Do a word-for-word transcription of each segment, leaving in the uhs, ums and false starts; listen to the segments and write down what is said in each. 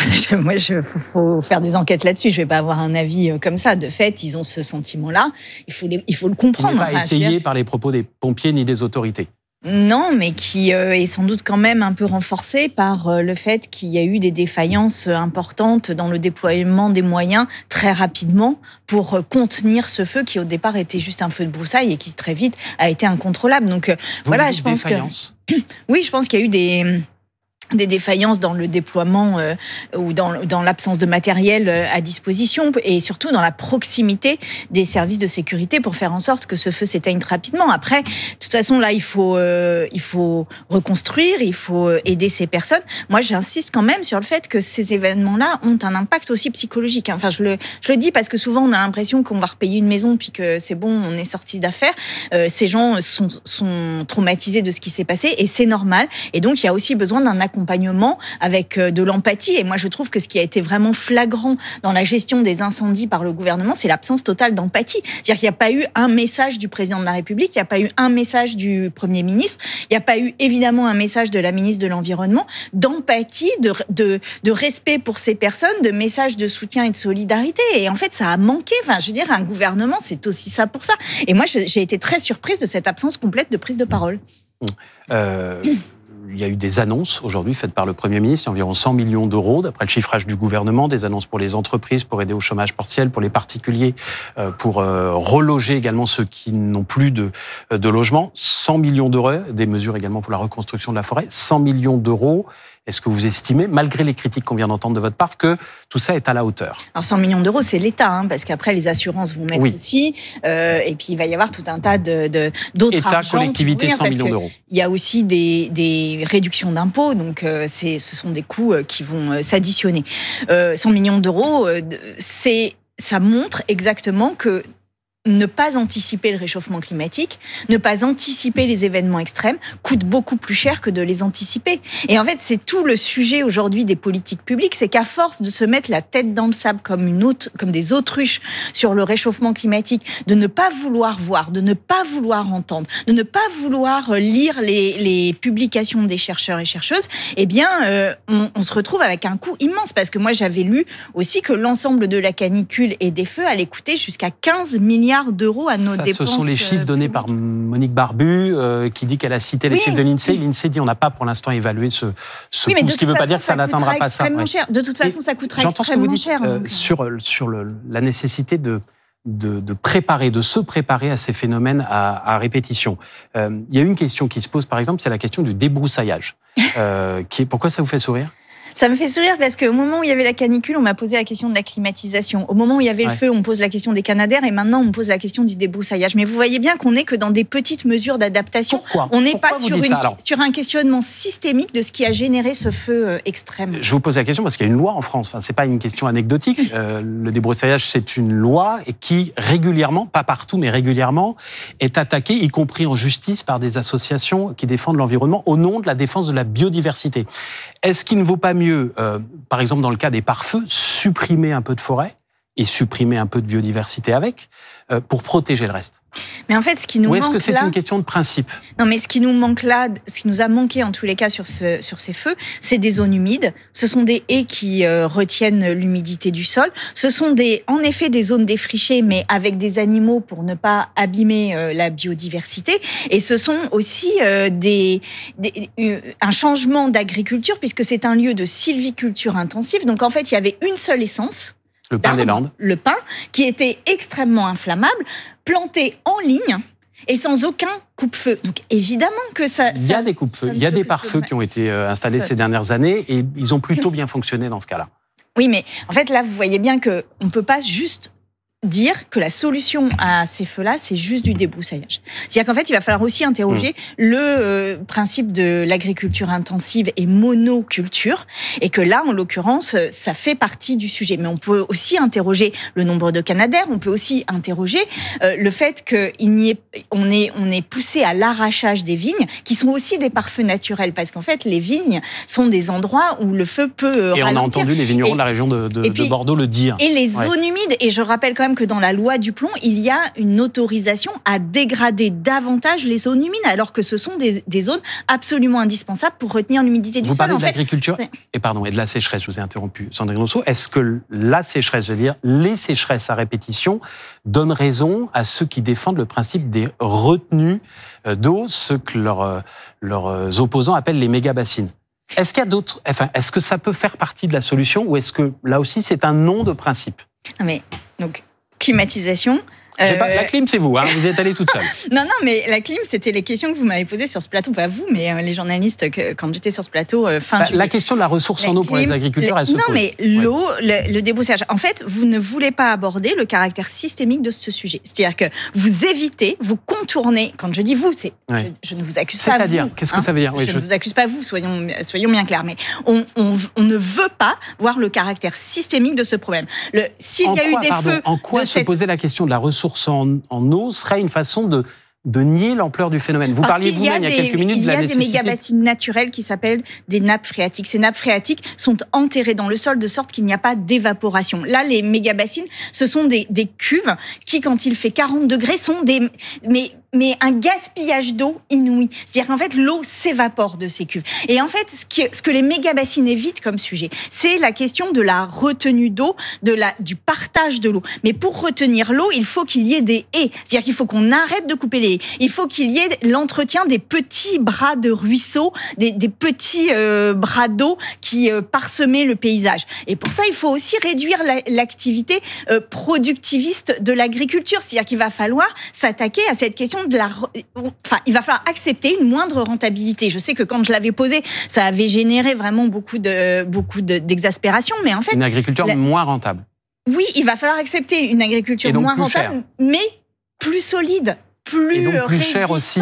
moi, il faut, faut faire des enquêtes là-dessus. Je ne vais pas avoir un avis comme ça. De fait, ils ont ce sentiment-là. Il faut, les, il faut le comprendre. Il n'est pas enfin, étayé dire... par les propos des pompiers ni des autorités. Non, mais qui euh, est sans doute quand même un peu renforcé par euh, le fait qu'il y a eu des défaillances importantes dans le déploiement des moyens très rapidement pour euh, contenir ce feu qui au départ était juste un feu de broussailles et qui très vite a été incontrôlable. Donc euh, voilà, je pense que oui, je pense qu'il y a eu des des défaillances dans le déploiement euh, ou dans, dans l'absence de matériel euh, à disposition et surtout dans la proximité des services de sécurité pour faire en sorte que ce feu s'éteigne rapidement. Après, de toute façon, là, il faut, euh, il faut reconstruire, il faut aider ces personnes. Moi, j'insiste quand même sur le fait que ces événements-là ont un impact aussi psychologique. Enfin, je le, je le dis parce que souvent, on a l'impression qu'on va repayer une maison puis que c'est bon, on est sorti d'affaires. Euh, ces gens sont, sont traumatisés de ce qui s'est passé et c'est normal. Et donc, il y a aussi besoin d'un accompagnement accompagnement avec de l'empathie. Et moi, je trouve que ce qui a été vraiment flagrant dans la gestion des incendies par le gouvernement, c'est l'absence totale d'empathie. C'est-à-dire qu'il n'y a pas eu un message du président de la République, il n'y a pas eu un message du Premier ministre, il n'y a pas eu évidemment un message de la ministre de l'Environnement, d'empathie, de, de, de respect pour ces personnes, de message de soutien et de solidarité. Et en fait, ça a manqué. Enfin, je veux dire, un gouvernement, c'est aussi ça pour ça. Et moi, j'ai été très surprise de cette absence complète de prise de parole. Euh... Il y a eu des annonces aujourd'hui faites par le Premier ministre, il y a environ cent millions d'euros, d'après le chiffrage du gouvernement, des annonces pour les entreprises, pour aider au chômage partiel, pour les particuliers, pour reloger également ceux qui n'ont plus de, de logement. cent millions d'euros, des mesures également pour la reconstruction de la forêt, cent millions d'euros. Est-ce que vous estimez, malgré les critiques qu'on vient d'entendre de votre part, que tout ça est à la hauteur ? Alors cent millions d'euros, c'est l'État, hein, parce qu'après les assurances vont mettre oui. aussi, euh, et puis il va y avoir tout un tas de, de, d'autres État, argents. État, collectivité, cent millions d'euros. Il y a aussi des, des réductions d'impôts, donc euh, c'est, ce sont des coûts euh, qui vont euh, s'additionner. Euh, cent millions d'euros, euh, c'est, ça montre exactement que ne pas anticiper le réchauffement climatique, ne pas anticiper les événements extrêmes, coûte beaucoup plus cher que de les anticiper. Et en fait, c'est tout le sujet aujourd'hui des politiques publiques, c'est qu'à force de se mettre la tête dans le sable comme, une autre, comme des autruches sur le réchauffement climatique, de ne pas vouloir voir, de ne pas vouloir entendre, de ne pas vouloir lire les, les publications des chercheurs et chercheuses, eh bien, euh, on, on se retrouve avec un coût immense. Parce que moi, j'avais lu aussi que l'ensemble de la canicule et des feux allait coûter jusqu'à quinze milliards d'euros à nos ça, dépenses. Ce sont les chiffres donnés publiques. Par Monique Barbu, euh, qui dit qu'elle a cité les oui, chiffres de l'INSEE. Oui. L'INSEE dit qu'on n'a pas pour l'instant évalué ce, ce oui, coût, ce qui ne veut pas dire que ça, ça n'atteindra pas ça. Ouais. Cher. De toute façon, Et ça coûtera extrêmement dites, cher. Euh, sur sur le, la nécessité de, de, de préparer, de se préparer à ces phénomènes à, à répétition. Euh, il y a une question qui se pose, par exemple, c'est la question du débroussaillage. euh, qui est, pourquoi ça vous fait sourire ? Ça me fait sourire parce qu'au moment où il y avait la canicule, on m'a posé la question de la climatisation. Au moment où il y avait ouais. le feu, on pose la question des canadaires et maintenant on me pose la question du débroussaillage. Mais vous voyez bien qu'on n'est que dans des petites mesures d'adaptation. Pourquoi On n'est pas sur, une, ça, sur un questionnement systémique de ce qui a généré ce feu euh, extrême. Je vous pose la question parce qu'il y a une loi en France. Enfin, c'est pas une question anecdotique. Euh, le débroussaillage, c'est une loi qui régulièrement, pas partout, mais régulièrement, est attaquée, y compris en justice, par des associations qui défendent l'environnement au nom de la défense de la biodiversité. Est-ce qu'il ne vaut pas mieux, euh, par exemple dans le cas des pare-feux, supprimer un peu de forêt et supprimer un peu de biodiversité avec, euh, pour protéger le reste ? Mais en fait, ce qui nous Ou est-ce manque que c'est là... une question de principe ? Non, mais ce qui nous manque là, ce qui nous a manqué en tous les cas sur, ce, sur ces feux, c'est des zones humides. Ce sont des haies qui euh, retiennent l'humidité du sol. Ce sont des, en effet des zones défrichées, mais avec des animaux pour ne pas abîmer euh, la biodiversité. Et ce sont aussi euh, des, des, euh, un changement d'agriculture, puisque c'est un lieu de sylviculture intensive. Donc en fait, il y avait une seule essence. Le pin des Landes. Le pin, qui était extrêmement inflammable, planté en ligne et sans aucun coupe-feu. Donc évidemment que ça... Il y a des coupe-feux, il y a des pare-feux qui ont été installés ça, ces dernières années et ils ont plutôt bien fonctionné dans ce cas-là. Oui, mais en fait là, vous voyez bien qu'on ne peut pas juste dire que la solution à ces feux-là, c'est juste du débroussaillage. C'est-à-dire qu'en fait, il va falloir aussi interroger mmh. le euh, principe de l'agriculture intensive et monoculture, et que là, en l'occurrence, ça fait partie du sujet. Mais on peut aussi interroger le nombre de canadaires, on peut aussi interroger euh, le fait qu'il n'y ait, on est, on est poussé à l'arrachage des vignes, qui sont aussi des pare-feux naturels, parce qu'en fait, les vignes sont des endroits où le feu peut euh, Et ralentir. on a entendu les vignerons et, de la région de, de, puis, de Bordeaux le dire. Et les zones ouais. humides, et je rappelle quand même même que dans la loi du plomb, il y a une autorisation à dégrader davantage les zones humides, alors que ce sont des, des zones absolument indispensables pour retenir l'humidité du Vous sol. parlez en de fait, l'agriculture et, pardon, et de la sécheresse, je vous ai interrompu, Sandrine Rousseau. Est-ce que la sécheresse, je veux dire, les sécheresses à répétition, donnent raison à ceux qui défendent le principe des retenues d'eau, ce que leurs, leurs opposants appellent les méga-bassines? Est-ce qu'il y a d'autres, enfin, est-ce que ça peut faire partie de la solution ou est-ce que là aussi c'est un non de principe? Non mais, donc, climatisation. Euh... Pas, la clim, c'est vous, hein, vous êtes allée toute seule. non, non, mais la clim, c'était les questions que vous m'avez posées sur ce plateau, pas vous, mais euh, les journalistes, que, quand j'étais sur ce plateau, euh, fin bah, juillet. La question de la ressource la en eau pour les agriculteurs, les, elle se non, pose. Non, mais l'eau, ouais. le, le débroussaillage. En fait, vous ne voulez pas aborder le caractère systémique de ce sujet. C'est-à-dire que vous évitez, vous contournez, quand je dis vous, c'est, ouais. je, je ne vous accuse pas vous. C'est-à-dire, qu'est-ce que hein, ça veut dire? Je, oui, je je ne vous accuse pas vous, soyons, soyons bien clairs, mais on, on, on ne veut pas voir le caractère systémique de ce problème. Le, s'il en y a quoi, eu des pardon, feux... En quoi de se cette... poser la question de la ressource en, en eau serait une façon de, de nier l'ampleur du phénomène? Vous Parce parliez vous-même il y a quelques minutes il de la nécessité... Il y a des méga-bassines naturelles qui s'appellent des nappes phréatiques. Ces nappes phréatiques sont enterrées dans le sol de sorte qu'il n'y a pas d'évaporation. Là, les méga-bassines, ce sont des, des cuves qui, quand il fait quarante degrés, sont des... Mais, mais un gaspillage d'eau inouï. C'est-à-dire qu'en fait, l'eau s'évapore de ces cuves. Et en fait, ce, qui, ce que les méga-bassines évitent comme sujet, c'est la question de la retenue d'eau, de la, du partage de l'eau. Mais pour retenir l'eau, il faut qu'il y ait des haies. C'est-à-dire qu'il faut qu'on arrête de couper les haies. Il faut qu'il y ait l'entretien des petits bras de ruisseaux, des, des petits euh, bras d'eau qui euh, parsemaient le paysage. Et pour ça, il faut aussi réduire la, l'activité euh, productiviste de l'agriculture. C'est-à-dire qu'il va falloir s'attaquer à cette question de la, enfin, il va falloir accepter une moindre rentabilité. Je sais que quand je l'avais posé, ça avait généré vraiment beaucoup de, beaucoup de, d'exaspération, mais en fait... Une agriculture la... moins rentable. Oui, il va falloir accepter une agriculture moins rentable, cher. mais plus solide, plus, Et donc plus résistante. Cher aussi.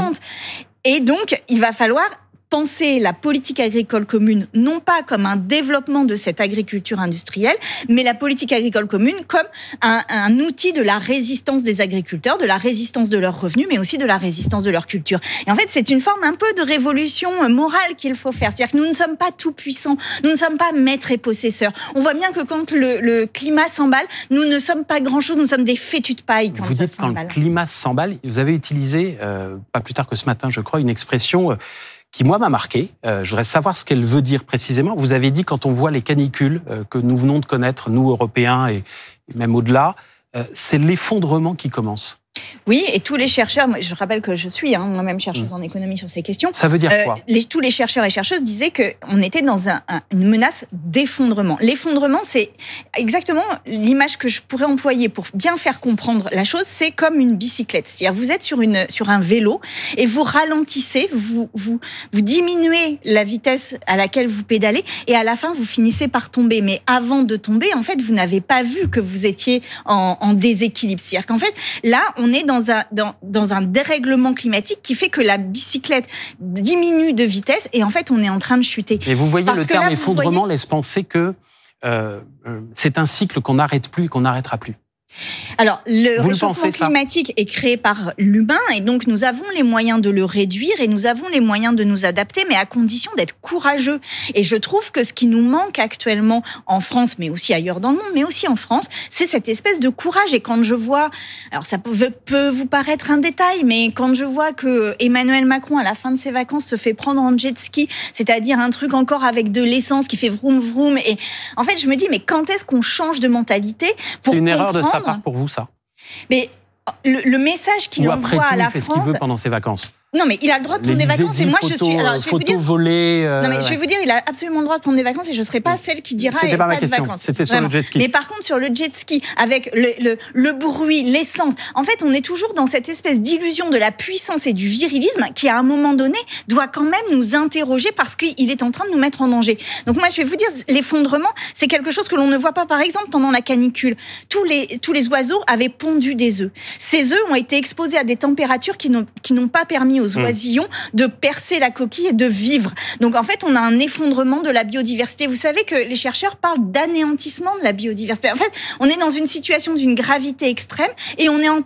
Et donc, il va falloir penser la politique agricole commune non pas comme un développement de cette agriculture industrielle, mais la politique agricole commune comme un, un outil de la résistance des agriculteurs, de la résistance de leurs revenus, mais aussi de la résistance de leur culture. Et en fait, c'est une forme un peu de révolution morale qu'il faut faire. C'est-à-dire que nous ne sommes pas tout puissants, nous ne sommes pas maîtres et possesseurs. On voit bien que quand le, le climat s'emballe, nous ne sommes pas grand-chose, nous sommes des fétus de paille quand vous ça dites s'emballe. Quand le climat s'emballe, vous avez utilisé, euh, pas plus tard que ce matin, je crois, une expression... Euh, qui, moi, m'a marqué. Euh, je voudrais savoir ce qu'elle veut dire précisément. Vous avez dit, quand on voit les canicules euh, que nous venons de connaître, nous, Européens, et, et même au-delà, euh, c'est l'effondrement qui commence. Oui, et tous les chercheurs, je rappelle que je suis hein, moi-même chercheuse mmh. en économie sur ces questions. Ça veut dire quoi euh, les, Tous les chercheurs et chercheuses disaient qu'on était dans un, un, une menace d'effondrement. L'effondrement, c'est exactement l'image que je pourrais employer pour bien faire comprendre la chose, c'est comme une bicyclette. C'est-à-dire vous êtes sur, une, sur un vélo et vous ralentissez, vous, vous, vous diminuez la vitesse à laquelle vous pédalez et à la fin, vous finissez par tomber. Mais avant de tomber, en fait, vous n'avez pas vu que vous étiez en, en déséquilibre. C'est-à-dire qu'en fait, là, on est dans un, dans, dans un dérèglement climatique qui fait que la bicyclette diminue de vitesse et en fait, on est en train de chuter. Et vous voyez, Parce le terme là, effondrement voyez... laisse penser que euh, c'est un cycle qu'on n'arrête plus et qu'on n'arrêtera plus. Alors, le Vous réchauffement le pensez, climatique est créé par l'humain et donc nous avons les moyens de le réduire et nous avons les moyens de nous adapter, mais à condition d'être courageux. Et je trouve que ce qui nous manque actuellement en France, mais aussi ailleurs dans le monde, mais aussi en France, c'est cette espèce de courage. Et quand je vois, alors ça peut, peut vous paraître un détail, mais quand je vois que Emmanuel Macron, à la fin de ses vacances, se fait prendre en jet ski, c'est-à-dire un truc encore avec de l'essence qui fait vroom vroom, et en fait, je me dis, mais quand est-ce qu'on change de mentalité pour C'est une comprendre... erreur de sa part pour vous, ça? Mais le, le message qu'il Ou envoie après tout, à la il fait France... ce qu'il veut pendant ses vacances. Non, mais il a le droit de prendre des vacances et moi photos, je suis. Alors, je vais vous dire. volées. Euh... Non, mais je vais vous dire, il a absolument le droit de prendre des vacances et je ne serai pas celle qui dira. C'était pas, pas ma pas question. De vacances. C'était sur Vraiment. le jet ski. Mais par contre, sur le jet ski, avec le, le, le bruit, l'essence, en fait, on est toujours dans cette espèce d'illusion de la puissance et du virilisme qui, à un moment donné, doit quand même nous interroger parce qu'il est en train de nous mettre en danger. Donc moi, je vais vous dire, l'effondrement, c'est quelque chose que l'on ne voit pas, par exemple, pendant la canicule. Tous les, tous les oiseaux avaient pondu des œufs. Ces œufs ont été exposés à des températures qui n'ont, qui n'ont pas permis aux oisillons mmh. de percer la coquille et de vivre. Donc en fait, on a un effondrement de la biodiversité. Vous savez que les chercheurs parlent d'anéantissement de la biodiversité. En fait, on est dans une situation d'une gravité extrême et on est en train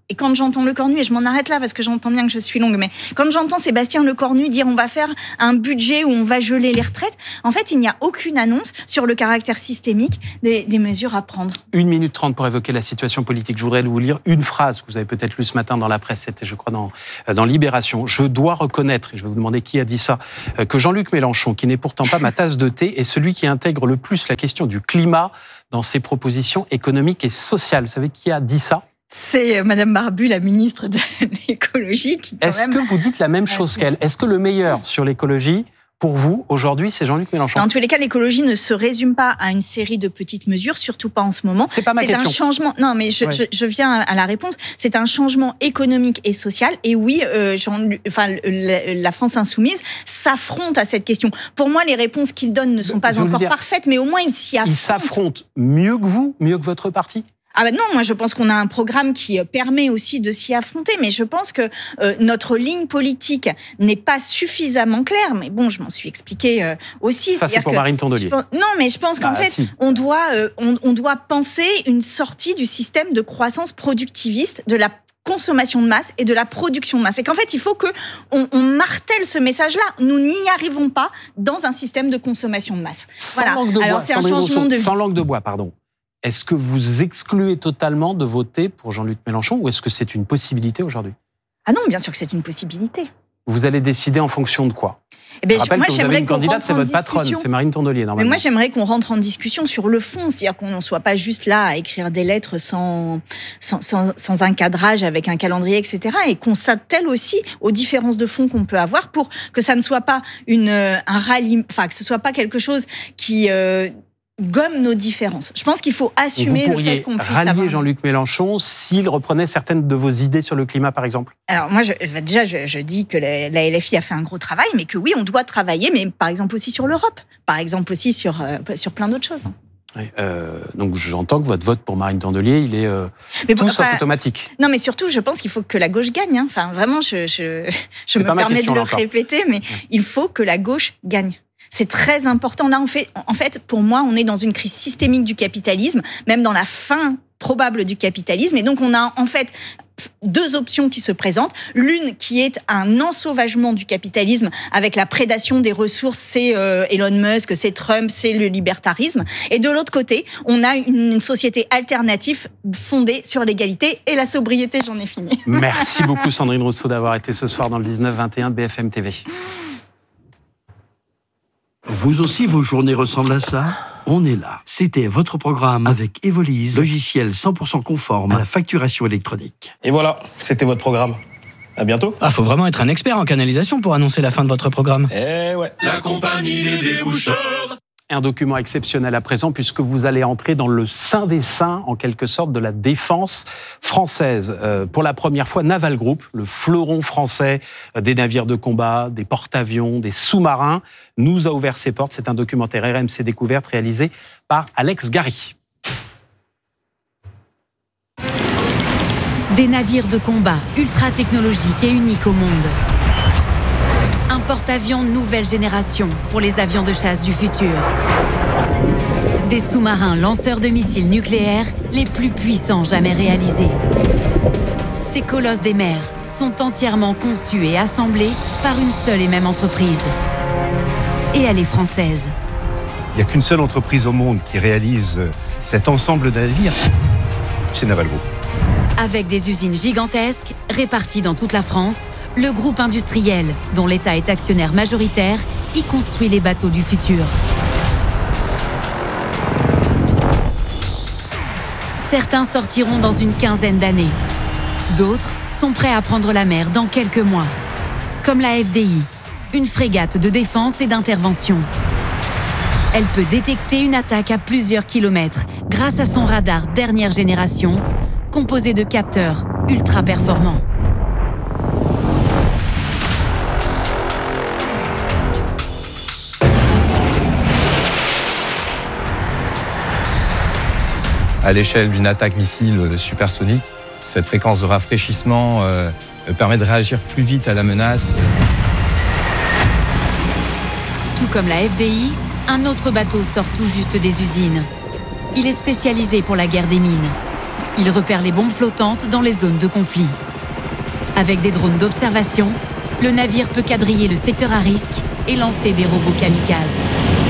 Et quand j'entends Lecornu, et je m'en arrête là parce que j'entends bien que je suis longue, mais quand j'entends Sébastien Lecornu dire on va faire un budget où on va geler les retraites, en fait, il n'y a aucune annonce sur le caractère systémique des, des mesures à prendre. Une minute trente pour évoquer la situation politique. Je voudrais vous lire une phrase que vous avez peut-être lue ce matin dans la presse, c'était je crois dans, dans Libération. Je dois reconnaître, et je vais vous demander qui a dit ça, que Jean-Luc Mélenchon, qui n'est pourtant pas ma tasse de thé, est celui qui intègre le plus la question du climat dans ses propositions économiques et sociales. Vous savez qui a dit ça ? C'est Madame Barbu, la ministre de l'écologie. Qui, quand Est-ce même... que vous dites la même chose qu'elle ? Est-ce que le meilleur sur l'écologie, pour vous, aujourd'hui, c'est Jean-Luc Mélenchon ? Dans tous les cas, l'écologie ne se résume pas à une série de petites mesures, surtout pas en ce moment. C'est pas ma c'est question. un changement. Non, mais je, ouais. je, je viens à la réponse. C'est un changement économique et social. Et oui, euh, Jean, enfin, la, la France insoumise s'affronte à cette question. Pour moi, les réponses qu'il donne ne sont pas je encore parfaites, mais au moins il s'y affronte. Il s'affronte mieux que vous, mieux que votre parti ? Ah ben non, moi je pense qu'on a un programme qui permet aussi de s'y affronter, mais je pense que euh, notre ligne politique n'est pas suffisamment claire. Mais bon, je m'en suis expliqué euh, aussi. Ça c'est pour que Marine Tondelier. Pense, non, mais je pense qu'en bah, fait, si. on doit euh, on, on doit penser une sortie du système de croissance productiviste, de la consommation de masse et de la production de masse. Et qu'en fait, il faut que on, on martèle ce message-là. Nous n'y arrivons pas dans un système de consommation de masse. Sans voilà. langue de Alors bois, c'est un changement de vie. Sans langue de bois, pardon. Est-ce que vous excluez totalement de voter pour Jean-Luc Mélenchon ou est-ce que c'est une possibilité aujourd'hui ? Ah non, bien sûr que c'est une possibilité. Vous allez décider en fonction de quoi ? Eh bien, je rappelle moi, que vous avez une candidate, c'est votre patronne, c'est Marine Tondelier, normalement. Mais moi, j'aimerais qu'on rentre en discussion sur le fond, c'est-à-dire qu'on n'en soit pas juste là à écrire des lettres sans, sans, sans, sans un cadrage, avec un calendrier, et cetera, et qu'on s'attelle aussi aux différences de fond qu'on peut avoir pour que ça ne soit pas une, un rallye, enfin, que ce soit pas quelque chose qui... Euh, gomme nos différences. Je pense qu'il faut assumer le fait qu'on puisse rallier avoir... Jean-Luc Mélenchon s'il reprenait certaines de vos idées sur le climat, par exemple. Alors moi, je, déjà, je, je dis que la, la L F I a fait un gros travail, mais que oui, on doit travailler, mais par exemple aussi sur l'Europe, par exemple aussi sur, euh, sur plein d'autres choses. Oui, euh, donc j'entends que votre vote pour Marine Tondelier, il est euh, mais tout bon, sauf enfin, automatique. Non, mais surtout, je pense qu'il faut que la gauche gagne. Hein. Enfin, vraiment, je, je, je me permets de le répéter, mais ouais. il faut que la gauche gagne. C'est très important. Là, on fait, en fait, pour moi, on est dans une crise systémique du capitalisme, même dans la fin probable du capitalisme. Et donc, on a en fait deux options qui se présentent. L'une qui est un ensauvagement du capitalisme avec la prédation des ressources, c'est euh, Elon Musk, c'est Trump, c'est le libertarisme. Et de l'autre côté, on a une, une société alternative fondée sur l'égalité et la sobriété. J'en ai fini. Merci beaucoup Sandrine Rousseau d'avoir été ce soir dans le dix-neuf vingt et un de B F M T V. Vous aussi, vos journées ressemblent à ça ? On est là. C'était votre programme avec Evolise, logiciel cent pour cent conforme à la facturation électronique. Et voilà, c'était votre programme. À bientôt. Ah, faut vraiment être un expert en canalisation pour annoncer la fin de votre programme. Eh ouais. La compagnie des déboucheurs. Un document exceptionnel à présent puisque vous allez entrer dans le sein des saints, en quelque sorte, de la défense française. Euh, pour la première fois, Naval Group, le fleuron français des navires de combat, des porte-avions, des sous-marins, nous a ouvert ses portes. C'est un documentaire R M C Découverte réalisé par Alex Gary. Des navires de combat ultra technologiques et uniques au monde. Un porte-avions nouvelle génération pour les avions de chasse du futur. Des sous-marins lanceurs de missiles nucléaires les plus puissants jamais réalisés. Ces colosses des mers sont entièrement conçus et assemblés par une seule et même entreprise. Et elle est française. Il n'y a qu'une seule entreprise au monde qui réalise cet ensemble de navires, c'est Naval Group. Avec des usines gigantesques réparties dans toute la France, le groupe industriel, dont l'État est actionnaire majoritaire, y construit les bateaux du futur. Certains sortiront dans une quinzaine d'années. D'autres sont prêts à prendre la mer dans quelques mois. Comme la F D I, une frégate de défense et d'intervention. Elle peut détecter une attaque à plusieurs kilomètres grâce à son radar dernière génération, composé de capteurs ultra performants. À l'échelle d'une attaque missile supersonique, cette fréquence de rafraîchissement euh, permet de réagir plus vite à la menace. Tout comme la F D I, un autre bateau sort tout juste des usines. Il est spécialisé pour la guerre des mines. Il repère les bombes flottantes dans les zones de conflit. Avec des drones d'observation, le navire peut quadriller le secteur à risque et lancer des robots kamikazes.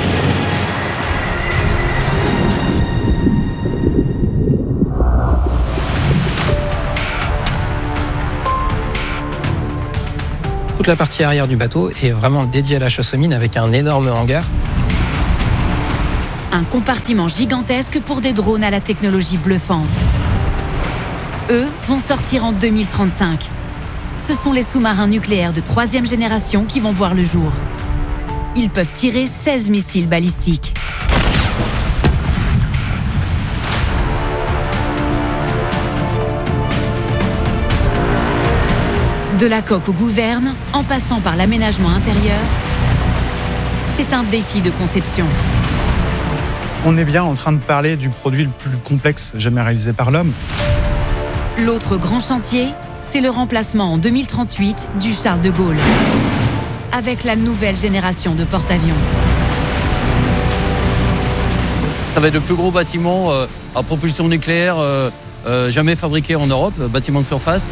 Toute la partie arrière du bateau est vraiment dédiée à la chasse aux mines avec un énorme hangar. Un compartiment gigantesque pour des drones à la technologie bluffante. Eux vont sortir en deux mille trente-cinq. Ce sont les sous-marins nucléaires de troisième génération qui vont voir le jour. Ils peuvent tirer seize missiles balistiques. De la coque aux gouvernes, en passant par l'aménagement intérieur, c'est un défi de conception. On est bien en train de parler du produit le plus complexe jamais réalisé par l'homme. L'autre grand chantier, c'est le remplacement en deux mille trente-huit du Charles de Gaulle, avec la nouvelle génération de porte-avions. Ça va être le plus gros bâtiment euh, à propulsion nucléaire euh, euh, jamais fabriqué en Europe, bâtiment de surface.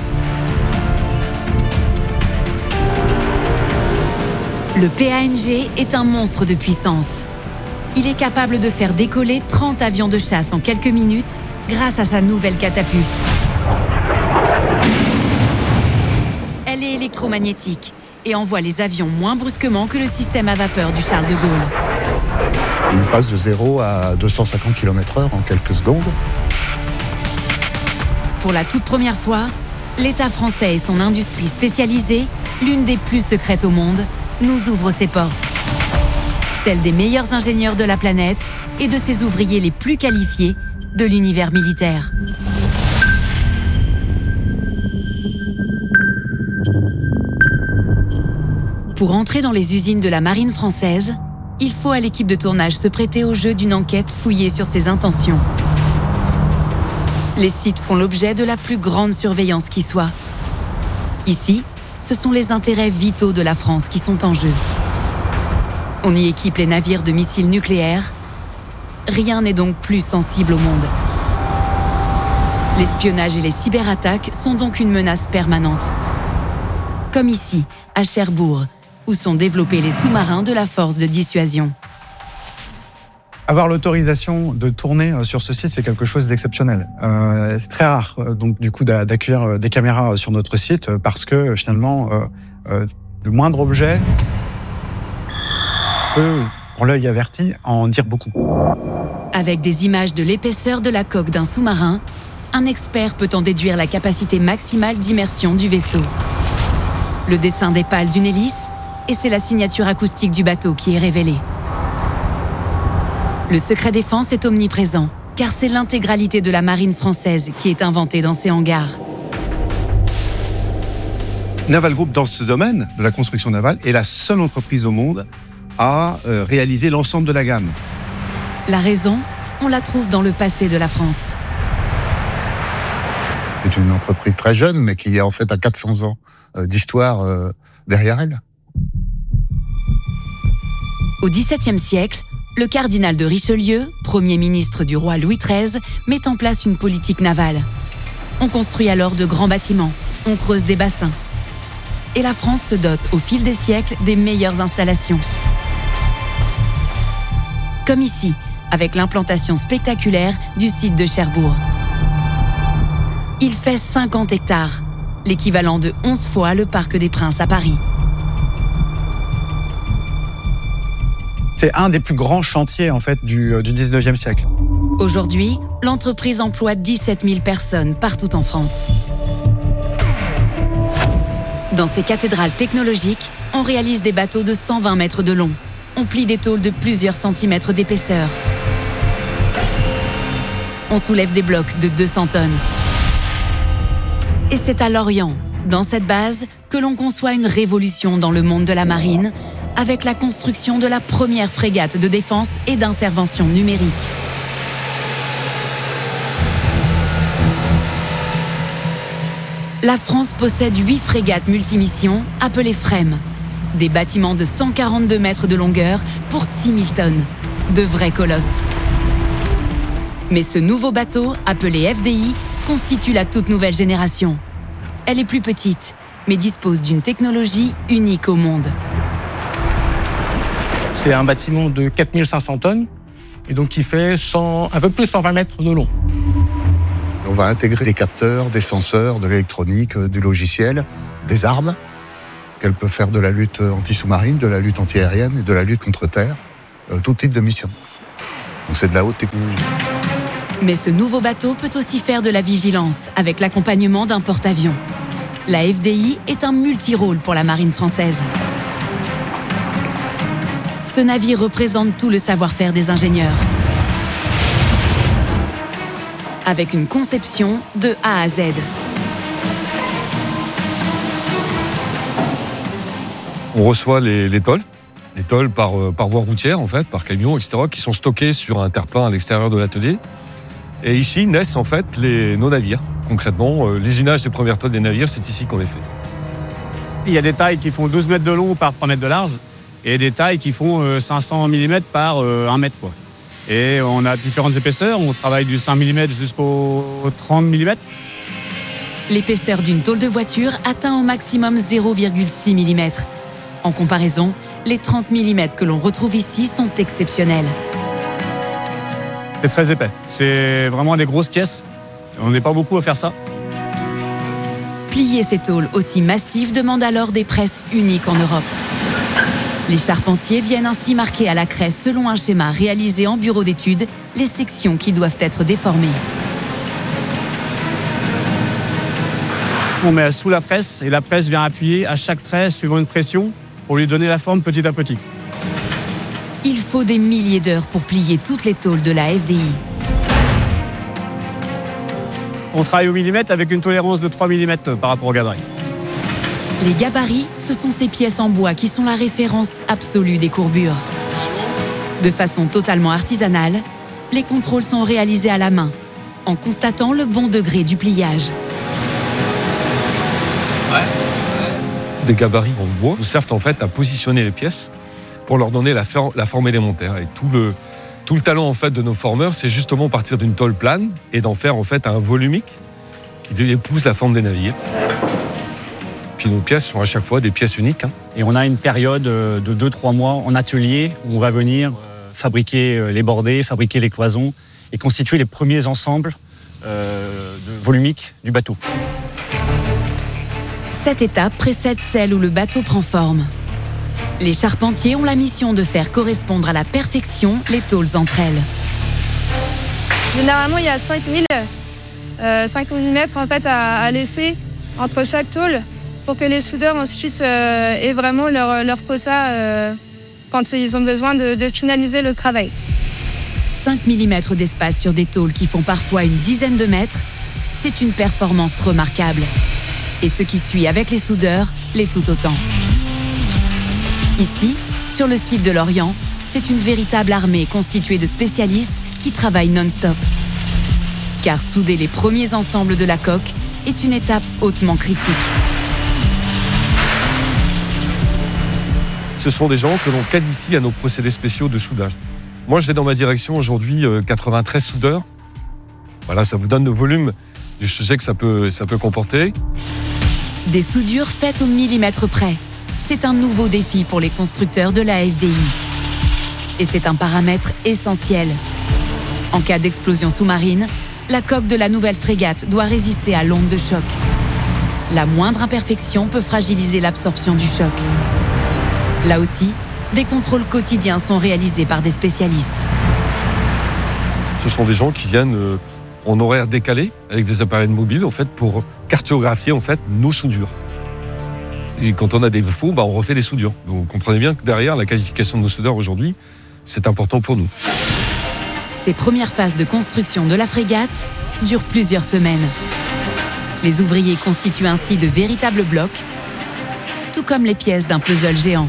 Le P A N G est un monstre de puissance. Il est capable de faire décoller trente avions de chasse en quelques minutes grâce à sa nouvelle catapulte. Elle est électromagnétique et envoie les avions moins brusquement que le système à vapeur du Charles de Gaulle. Il passe de zéro à deux cent cinquante kilomètres heure en quelques secondes. Pour la toute première fois, l'État français et son industrie spécialisée, l'une des plus secrètes au monde, nous ouvrent ses portes. Celle des meilleurs ingénieurs de la planète et de ses ouvriers les plus qualifiés de l'univers militaire. Pour entrer dans les usines de la marine française, il faut à l'équipe de tournage se prêter au jeu d'une enquête fouillée sur ses intentions. Les sites font l'objet de la plus grande surveillance qui soit. Ici, ce sont les intérêts vitaux de la France qui sont en jeu. On y équipe les navires de missiles nucléaires. Rien n'est donc plus sensible au monde. L'espionnage et les cyberattaques sont donc une menace permanente. Comme ici, à Cherbourg, où sont développés les sous-marins de la force de dissuasion. Avoir l'autorisation de tourner sur ce site, c'est quelque chose d'exceptionnel. Euh, c'est très rare, donc du coup, d'accueillir des caméras sur notre site parce que finalement, euh, euh, le moindre objet peut, pour l'œil averti, en dire beaucoup. Avec des images de l'épaisseur de la coque d'un sous-marin, un expert peut en déduire la capacité maximale d'immersion du vaisseau. Le dessin des pales d'une hélice, et c'est la signature acoustique du bateau qui est révélée. Le secret défense est omniprésent, car c'est l'intégralité de la marine française qui est inventée dans ces hangars. Naval Group, dans ce domaine de la construction navale, est la seule entreprise au monde à euh, réaliser l'ensemble de la gamme. La raison, on la trouve dans le passé de la France. C'est une entreprise très jeune, mais qui en fait a quatre cents ans euh, d'histoire euh, derrière elle. Au dix-septième siècle, le cardinal de Richelieu, premier ministre du roi Louis treize, met en place une politique navale. On construit alors de grands bâtiments, on creuse des bassins. Et la France se dote au fil des siècles des meilleures installations. Comme ici, avec l'implantation spectaculaire du site de Cherbourg. Il fait cinquante hectares, l'équivalent de onze fois le Parc des Princes à Paris. C'est un des plus grands chantiers en fait, du, du dix-neuvième siècle. Aujourd'hui, l'entreprise emploie dix-sept mille personnes partout en France. Dans ces cathédrales technologiques, on réalise des bateaux de cent vingt mètres de long. On plie des tôles de plusieurs centimètres d'épaisseur. On soulève des blocs de deux cents tonnes. Et c'est à Lorient, dans cette base, que l'on conçoit une révolution dans le monde de la marine, avec la construction de la première frégate de défense et d'intervention numérique. La France possède huit frégates multimissions appelées FREMM, des bâtiments de cent quarante-deux mètres de longueur pour six mille tonnes, de vrais colosses. Mais ce nouveau bateau, appelé F D I, constitue la toute nouvelle génération. Elle est plus petite, mais dispose d'une technologie unique au monde. C'est un bâtiment de quatre mille cinq cents tonnes, et donc qui fait cent, un peu plus de cent vingt mètres de long. On va intégrer des capteurs, des senseurs, de l'électronique, du logiciel, des armes, qu'elle peut faire de la lutte anti-sous-marine, de la lutte anti-aérienne et de la lutte contre terre, euh, tout type de mission. Donc c'est de la haute technologie. Mais ce nouveau bateau peut aussi faire de la vigilance avec l'accompagnement d'un porte-avions. La F D I est un multirôle pour la marine française. Ce navire représente tout le savoir-faire des ingénieurs. Avec une conception de A à Z. On reçoit les, les tôles, les tôles par, euh, par voie routière, en fait, par camion, et cetera, qui sont stockés sur un terre-plein à l'extérieur de l'atelier. Et ici naissent en fait les, nos navires. Concrètement, euh, l'usinage des premières tôles des navires, c'est ici qu'on les fait. Il y a des tailles qui font douze mètres de long par trois mètres de large, et des tailles qui font euh, cinq cents millimètres par euh, un mètre, quoi. Et on a différentes épaisseurs, on travaille du cinq millimètres jusqu'au trente millimètres. L'épaisseur d'une tôle de voiture atteint au maximum zéro virgule six millimètres. En comparaison, les trente millimètres que l'on retrouve ici sont exceptionnels. C'est très épais, c'est vraiment des grosses pièces. On n'est pas beaucoup à faire ça. Plier ces tôles aussi massives demande alors des presses uniques en Europe. Les charpentiers viennent ainsi marquer à la craie, selon un schéma réalisé en bureau d'études, les sections qui doivent être déformées. On met sous la presse et la presse vient appuyer à chaque trait suivant une pression pour lui donner la forme petit à petit. Il faut des milliers d'heures pour plier toutes les tôles de la F D I. On travaille au millimètre avec une tolérance de trois millimètres par rapport au gabarit. Les gabarits, ce sont ces pièces en bois qui sont la référence absolue des courbures. De façon totalement artisanale, les contrôles sont réalisés à la main, en constatant le bon degré du pliage. Des gabarits en bois nous servent en fait à positionner les pièces pour leur donner la, for- la forme élémentaire. Et tout le, tout le talent en fait de nos formeurs, c'est justement partir d'une tôle plane et d'en faire en fait un volumique qui épouse la forme des navires. Puis nos pièces sont à chaque fois des pièces uniques. Hein. Et on a une période de deux trois mois en atelier où on va venir fabriquer les bordées, fabriquer les cloisons et constituer les premiers ensembles euh, de volumiques du bateau. Cette étape précède celle où le bateau prend forme. Les charpentiers ont la mission de faire correspondre à la perfection les tôles entre elles. Généralement, il y a cinq mille, euh, cinq millimètres en fait, à, à laisser entre chaque tôle pour que les soudeurs ensuite euh, aient vraiment leur, leur posa euh, quand ils ont besoin de, de finaliser le travail. cinq millimètres d'espace sur des tôles qui font parfois une dizaine de mètres, c'est une performance remarquable. Et ce qui suit avec les soudeurs, l'est tout autant. Ici, sur le site de Lorient, c'est une véritable armée constituée de spécialistes qui travaillent non-stop. Car souder les premiers ensembles de la coque est une étape hautement critique. Ce sont des gens que l'on qualifie à nos procédés spéciaux de soudage. Moi, j'ai dans ma direction aujourd'hui quatre-vingt-treize soudeurs. Voilà, ça vous donne le volume du sujet que ça peut, ça peut comporter. Des soudures faites au millimètre près. C'est un nouveau défi pour les constructeurs de la F D I. Et c'est un paramètre essentiel. En cas d'explosion sous-marine, la coque de la nouvelle frégate doit résister à l'onde de choc. La moindre imperfection peut fragiliser l'absorption du choc. Là aussi, des contrôles quotidiens sont réalisés par des spécialistes. Ce sont des gens qui viennent euh, en horaire décalé, avec des appareils mobiles, en fait, pour cartographier en fait, nos soudures. Et quand on a des défauts, bah, on refait des soudures. Donc, vous comprenez bien que derrière, la qualification de nos soudeurs aujourd'hui, c'est important pour nous. Ces premières phases de construction de la frégate durent plusieurs semaines. Les ouvriers constituent ainsi de véritables blocs, tout comme les pièces d'un puzzle géant.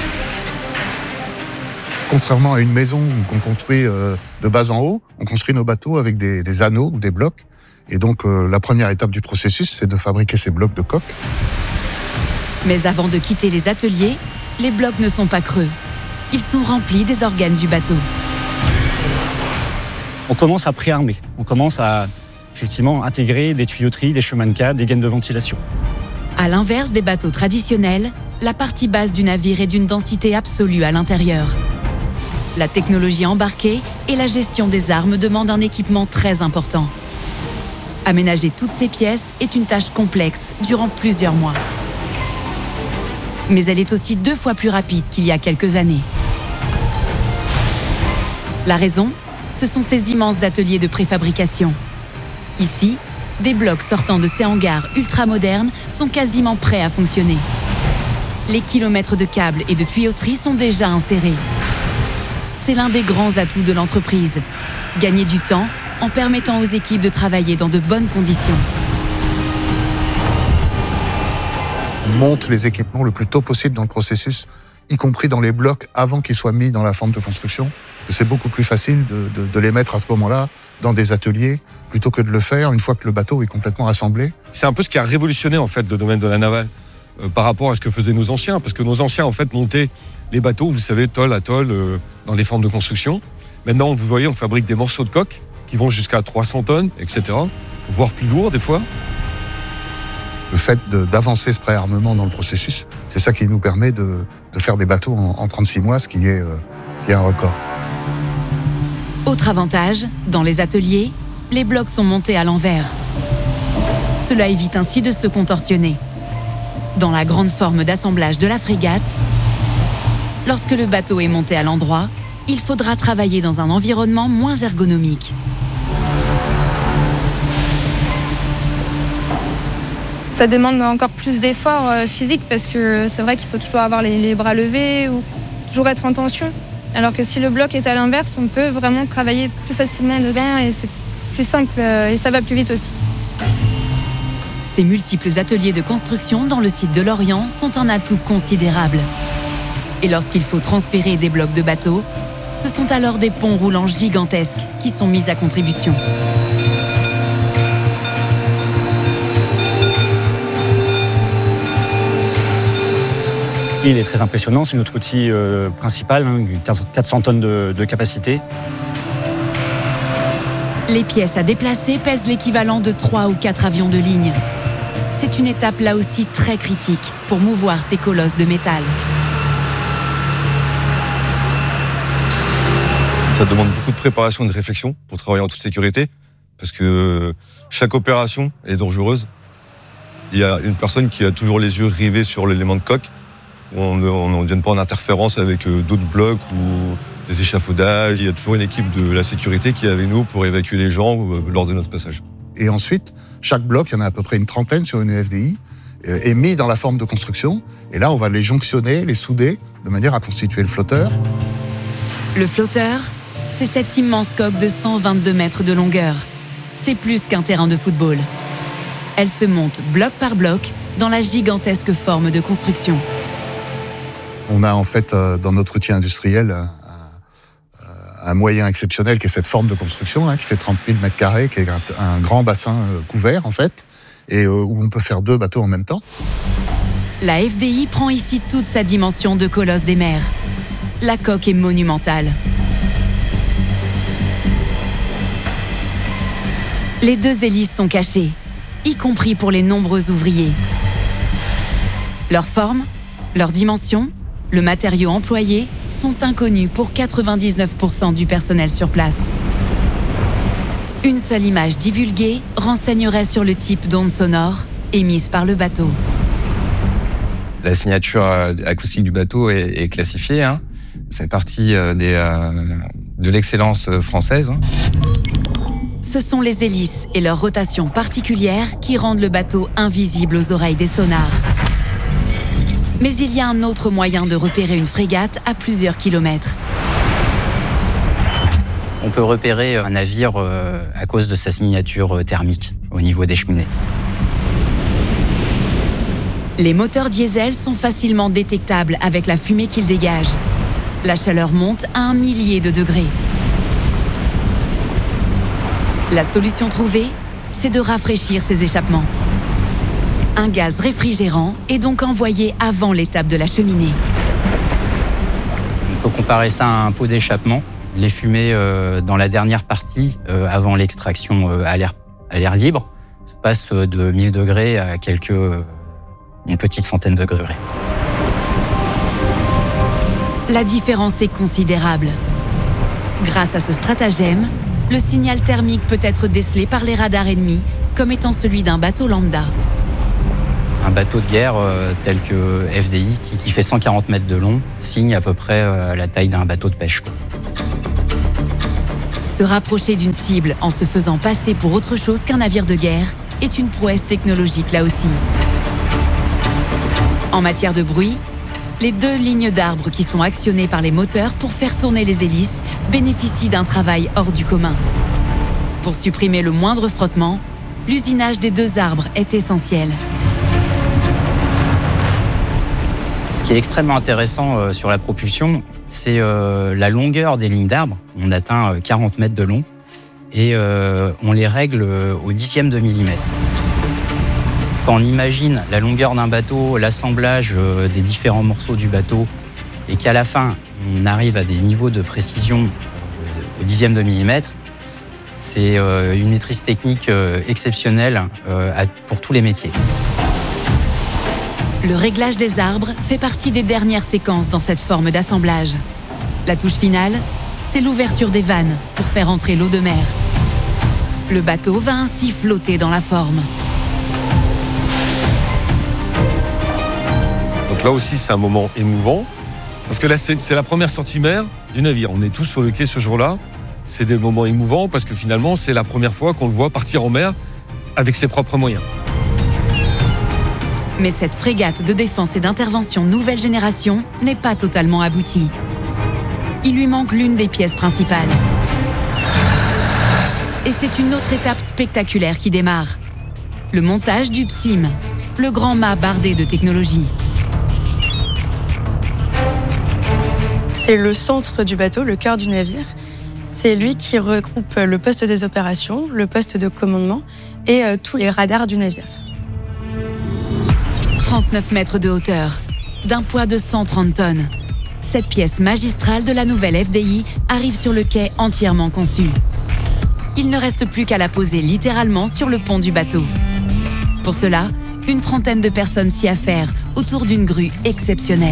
Contrairement à une maison qu'on construit euh, de bas en haut, on construit nos bateaux avec des, des anneaux ou des blocs. Et donc, euh, la première étape du processus, c'est de fabriquer ces blocs de coque. Mais avant de quitter les ateliers, les blocs ne sont pas creux. Ils sont remplis des organes du bateau. On commence à préarmer. On commence à effectivement intégrer des tuyauteries, des chemins de câbles, des gaines de ventilation. À l'inverse des bateaux traditionnels, la partie basse du navire est d'une densité absolue à l'intérieur. La technologie embarquée et la gestion des armes demandent un équipement très important. Aménager toutes ces pièces est une tâche complexe durant plusieurs mois. Mais elle est aussi deux fois plus rapide qu'il y a quelques années. La raison, ce sont ces immenses ateliers de préfabrication. Ici, des blocs sortant de ces hangars ultramodernes sont quasiment prêts à fonctionner. Les kilomètres de câbles et de tuyauteries sont déjà insérés. C'est l'un des grands atouts de l'entreprise. Gagner du temps en permettant aux équipes de travailler dans de bonnes conditions. On monte les équipements le plus tôt possible dans le processus, y compris dans les blocs avant qu'ils soient mis dans la forme de construction. Parce que c'est beaucoup plus facile de, de, de les mettre à ce moment-là dans des ateliers plutôt que de le faire une fois que le bateau est complètement assemblé. C'est un peu ce qui a révolutionné en fait le domaine de la navale euh, par rapport à ce que faisaient nos anciens. Parce que nos anciens en fait montaient les bateaux, vous savez, tôle à tôle, euh, dans les formes de construction. Maintenant, vous voyez, on fabrique des morceaux de coque qui vont jusqu'à trois cents tonnes, et cetera, voire plus lourds des fois. Le fait de, d'avancer ce préarmement dans le processus, c'est ça qui nous permet de, de faire des bateaux en, en trente-six mois, ce qui est, euh, ce qui est un record. Autre avantage, dans les ateliers, les blocs sont montés à l'envers. Cela évite ainsi de se contorsionner. Dans la grande forme d'assemblage de la frégate, lorsque le bateau est monté à l'endroit, il faudra travailler dans un environnement moins ergonomique. Ça demande encore plus d'efforts euh, physiques parce que c'est vrai qu'il faut toujours avoir les, les bras levés ou toujours être en tension. Alors que si le bloc est à l'inverse, on peut vraiment travailler plus facilement dedans et c'est plus simple euh, et ça va plus vite aussi. Ces multiples ateliers de construction dans le site de Lorient sont un atout considérable. Et lorsqu'il faut transférer des blocs de bateaux, ce sont alors des ponts roulants gigantesques qui sont mis à contribution. Il est très impressionnant, c'est notre outil euh, principal, hein, quatre cents tonnes de, de capacité. Les pièces à déplacer pèsent l'équivalent de trois ou quatre avions de ligne. C'est une étape là aussi très critique pour mouvoir ces colosses de métal. Ça demande beaucoup de préparation et de réflexion pour travailler en toute sécurité, parce que chaque opération est dangereuse. Il y a une personne qui a toujours les yeux rivés sur l'élément de coque. On ne vienne pas en interférence avec d'autres blocs ou des échafaudages. Il y a toujours une équipe de la sécurité qui est avec nous pour évacuer les gens lors de notre passage. Et ensuite, chaque bloc, il y en a à peu près une trentaine sur une F D I, est mis dans la forme de construction. Et là, on va les jonctionner, les souder, de manière à constituer le flotteur. Le flotteur, c'est cette immense coque de cent vingt-deux mètres de longueur. C'est plus qu'un terrain de football. Elle se monte bloc par bloc dans la gigantesque forme de construction. On a en fait dans notre outil industriel un, un moyen exceptionnel qui est cette forme de construction hein, qui fait trente mille mètres carrés, qui est un, un grand bassin couvert en fait, et où on peut faire deux bateaux en même temps. La F D I prend ici toute sa dimension de colosse des mers. La coque est monumentale. Les deux hélices sont cachées, y compris pour les nombreux ouvriers. Leur forme, leur dimension, le matériau employé sont inconnus pour quatre-vingt-dix-neuf pour cent du personnel sur place. Une seule image divulguée renseignerait sur le type d'onde sonore émise par le bateau. La signature acoustique du bateau est, est classifiée. Hein. C'est partie des, euh, de l'excellence française. Hein. Ce sont les hélices et leur rotation particulière qui rendent le bateau invisible aux oreilles des sonars. Mais il y a un autre moyen de repérer une frégate à plusieurs kilomètres. On peut repérer un navire euh, à cause de sa signature thermique au niveau des cheminées. Les moteurs diesel sont facilement détectables avec la fumée qu'ils dégagent. La chaleur monte à un millier de degrés. La solution trouvée, c'est de rafraîchir ces échappements. Un gaz réfrigérant est donc envoyé avant l'étape de la cheminée. On peut comparer ça à un pot d'échappement. Les fumées euh, dans la dernière partie, euh, avant l'extraction euh, à l'air à l'air libre passe de mille degrés à quelques, une petite centaine de degrés. La différence est considérable. Grâce à ce stratagème, le signal thermique peut être décelé par les radars ennemis comme étant celui d'un bateau lambda. Un bateau de guerre euh, tel que F D I, qui, qui fait cent quarante mètres de long, signe à peu près euh, la taille d'un bateau de pêche. Se rapprocher d'une cible en se faisant passer pour autre chose qu'un navire de guerre est une prouesse technologique là aussi. En matière de bruit, les deux lignes d'arbres qui sont actionnées par les moteurs pour faire tourner les hélices bénéficient d'un travail hors du commun. Pour supprimer le moindre frottement, l'usinage des deux arbres est essentiel. Ce qui est extrêmement intéressant euh, sur la propulsion, c'est euh, la longueur des lignes d'arbres. On atteint euh, quarante mètres de long et euh, on les règle euh, au dixième de millimètre. Quand on imagine la longueur d'un bateau, l'assemblage euh, des différents morceaux du bateau et qu'à la fin, on arrive à des niveaux de précision euh, au dixième de millimètre, c'est euh, une maîtrise technique euh, exceptionnelle euh, à, pour tous les métiers. Le réglage des arbres fait partie des dernières séquences dans cette forme d'assemblage. La touche finale, c'est l'ouverture des vannes pour faire entrer l'eau de mer. Le bateau va ainsi flotter dans la forme. Donc là aussi, c'est un moment émouvant, parce que là, c'est, c'est la première sortie mer du navire. On est tous sur le quai ce jour-là. C'est des moments émouvants, parce que finalement, c'est la première fois qu'on le voit partir en mer avec ses propres moyens. Mais cette frégate de défense et d'intervention nouvelle génération n'est pas totalement aboutie. Il lui manque l'une des pièces principales. Et c'est une autre étape spectaculaire qui démarre. Le montage du P S I M, le grand mât bardé de technologie. C'est le centre du bateau, le cœur du navire. C'est lui qui regroupe le poste des opérations, le poste de commandement et euh, tous les radars du navire. trente-neuf mètres de hauteur, d'un poids de cent trente tonnes. Cette pièce magistrale de la nouvelle F D I arrive sur le quai entièrement conçue. Il ne reste plus qu'à la poser littéralement sur le pont du bateau. Pour cela, une trentaine de personnes s'y affairent autour d'une grue exceptionnelle.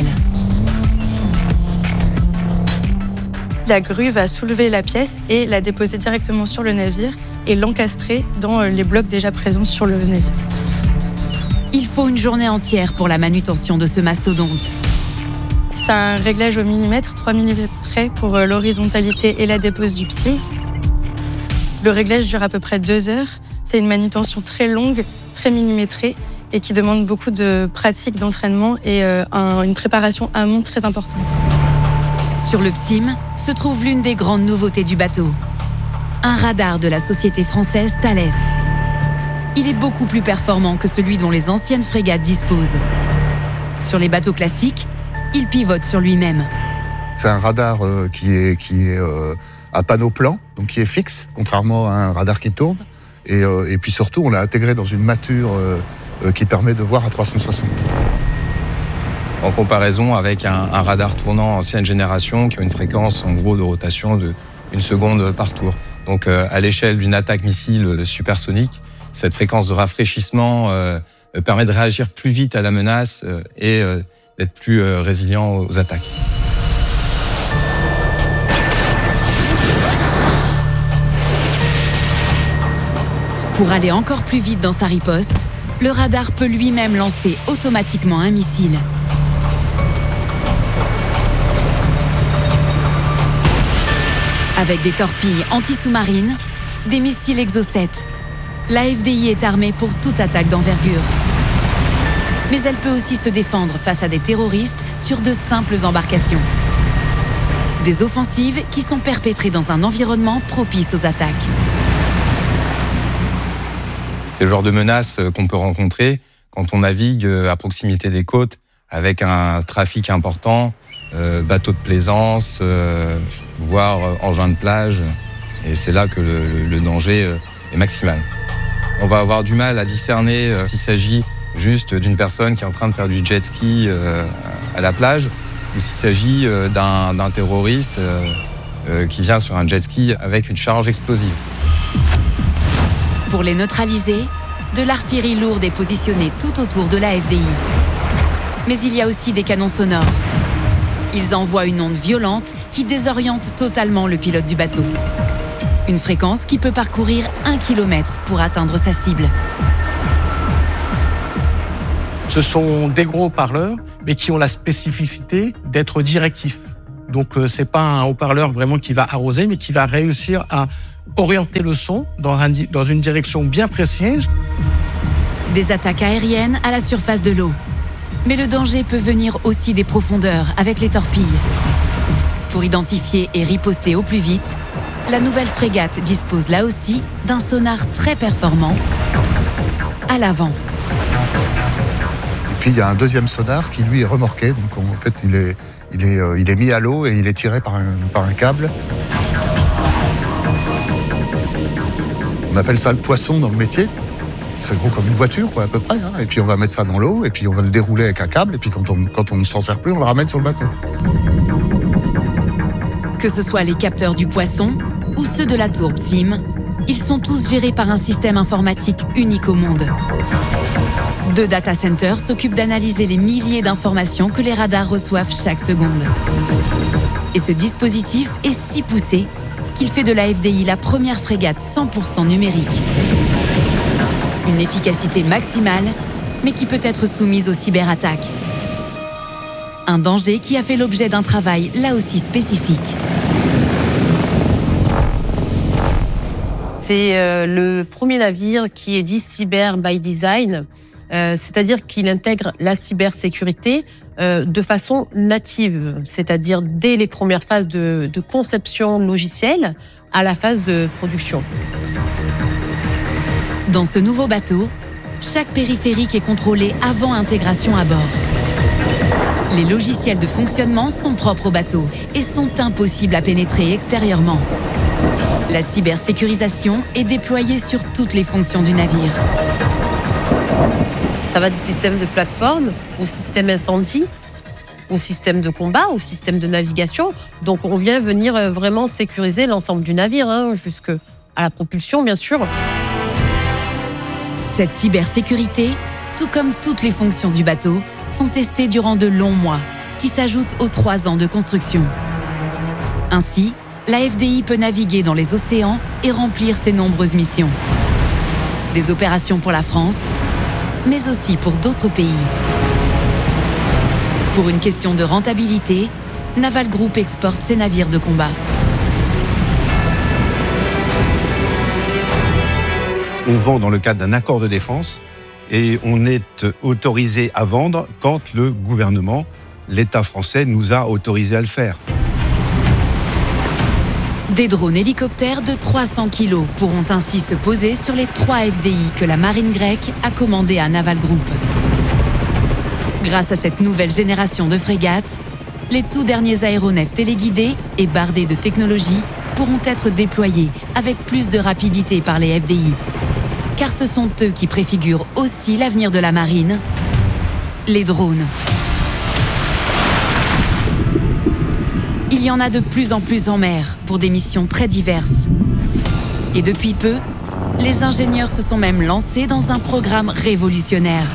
La grue va soulever la pièce et la déposer directement sur le navire et l'encastrer dans les blocs déjà présents sur le navire. Il faut une journée entière pour la manutention de ce mastodonte. C'est un réglage au millimètre, trois millimètres près pour l'horizontalité et la dépose du P S I M. Le réglage dure à peu près deux heures. C'est une manutention très longue, très millimétrée et qui demande beaucoup de pratique, d'entraînement et euh, un, une préparation amont très importante. Sur le P S I M se trouve l'une des grandes nouveautés du bateau. Un radar de la société française Thales. Il est beaucoup plus performant que celui dont les anciennes frégates disposent. Sur les bateaux classiques, il pivote sur lui-même. C'est un radar euh, qui est, qui est euh, à panneau plan, donc qui est fixe, contrairement à un radar qui tourne. Et, euh, et puis surtout, on l'a intégré dans une mâture euh, euh, qui permet de voir à trois cent soixante. En comparaison avec un, un radar tournant ancienne génération qui a une fréquence en gros de rotation de une seconde par tour. Donc euh, à l'échelle d'une attaque missile supersonique, cette fréquence de rafraîchissement euh, permet de réagir plus vite à la menace euh, et euh, d'être plus euh, résilient aux attaques. Pour aller encore plus vite dans sa riposte, le radar peut lui-même lancer automatiquement un missile. Avec des torpilles anti-sous-marines, des missiles Exocet, la F D I est armée pour toute attaque d'envergure. Mais elle peut aussi se défendre face à des terroristes sur de simples embarcations. Des offensives qui sont perpétrées dans un environnement propice aux attaques. C'est le genre de menace qu'on peut rencontrer quand on navigue à proximité des côtes avec un trafic important, euh, bateaux de plaisance, euh, voire engins de plage. Et c'est là que le, le danger est maximal. On va avoir du mal à discerner euh, s'il s'agit juste d'une personne qui est en train de faire du jet ski euh, à la plage ou s'il s'agit euh, d'un, d'un terroriste euh, euh, qui vient sur un jet ski avec une charge explosive. Pour les neutraliser, de l'artillerie lourde est positionnée tout autour de l'A F D I. Mais il y a aussi des canons sonores. Ils envoient une onde violente qui désoriente totalement le pilote du bateau. Une fréquence qui peut parcourir un kilomètre pour atteindre sa cible. Ce sont des gros haut-parleurs, mais qui ont la spécificité d'être directifs. Donc, euh, c'est pas un haut-parleur vraiment qui va arroser, mais qui va réussir à orienter le son dans, un, dans une direction bien précise. Des attaques aériennes à la surface de l'eau. Mais le danger peut venir aussi des profondeurs avec les torpilles. Pour identifier et riposter au plus vite, la nouvelle frégate dispose là aussi d'un sonar très performant à l'avant. Et puis il y a un deuxième sonar qui lui est remorqué, donc en fait il est, il est, euh, il est mis à l'eau et il est tiré par un, par un câble. On appelle ça le poisson dans le métier. C'est gros comme une voiture, quoi, à peu près. Hein. Et puis on va mettre ça dans l'eau, et puis on va le dérouler avec un câble, et puis quand on quand on ne s'en sert plus, on le ramène sur le bateau. Que ce soit les capteurs du poisson ou ceux de la tour P S I M, ils sont tous gérés par un système informatique unique au monde. Deux data centers s'occupent d'analyser les milliers d'informations que les radars reçoivent chaque seconde. Et ce dispositif est si poussé qu'il fait de l'A F D I la première frégate cent pour cent numérique. Une efficacité maximale, mais qui peut être soumise aux cyberattaques. Un danger qui a fait l'objet d'un travail là aussi spécifique. C'est euh, le premier navire qui est dit cyber by design, euh, c'est-à-dire qu'il intègre la cybersécurité euh, de façon native, c'est-à-dire dès les premières phases de, de conception logicielle à la phase de production. Dans ce nouveau bateau, chaque périphérique est contrôlé avant intégration à bord. Les logiciels de fonctionnement sont propres au bateau et sont impossibles à pénétrer extérieurement. La cybersécurisation est déployée sur toutes les fonctions du navire. Ça va du système de plateforme au système incendie, au système de combat, au système de navigation. Donc on vient venir vraiment sécuriser l'ensemble du navire, hein, jusqu'à la propulsion, bien sûr. Cette cybersécurité, tout comme toutes les fonctions du bateau, sont testées durant de longs mois, qui s'ajoutent aux trois ans de construction. Ainsi, l'A F D I peut naviguer dans les océans et remplir ses nombreuses missions. Des opérations pour la France, mais aussi pour d'autres pays. Pour une question de rentabilité, Naval Group exporte ses navires de combat. On vend dans le cadre d'un accord de défense et on est autorisé à vendre quand le gouvernement, l'État français, nous a autorisé à le faire. Des drones hélicoptères de trois cents kilos pourront ainsi se poser sur les trois F D I que la marine grecque a commandés à Naval Group. Grâce à cette nouvelle génération de frégates, les tout derniers aéronefs téléguidés et bardés de technologie pourront être déployés avec plus de rapidité par les F D I. Car ce sont eux qui préfigurent aussi l'avenir de la marine, les drones. Il y en a de plus en plus en mer pour des missions très diverses. Et depuis peu, les ingénieurs se sont même lancés dans un programme révolutionnaire.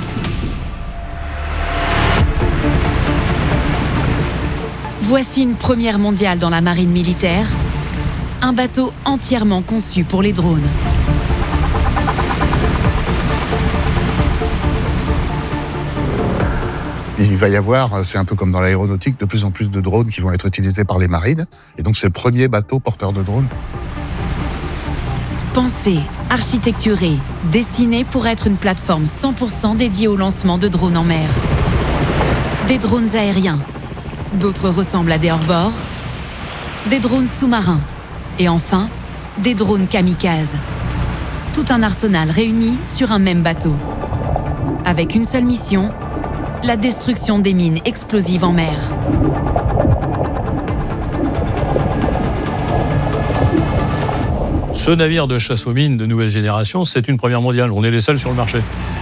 Voici une première mondiale dans la marine militaire, un bateau entièrement conçu pour les drones. Il va y avoir, c'est un peu comme dans l'aéronautique, de plus en plus de drones qui vont être utilisés par les marines. Et donc c'est le premier bateau porteur de drones. Pensé, architecturé, dessiné pour être une plateforme cent pour cent dédiée au lancement de drones en mer. Des drones aériens, d'autres ressemblent à des hors-bord, des drones sous-marins et enfin, des drones kamikazes. Tout un arsenal réuni sur un même bateau. Avec une seule mission, la destruction des mines explosives en mer. Ce navire de chasse aux mines de nouvelle génération, c'est une première mondiale. On est les seuls sur le marché.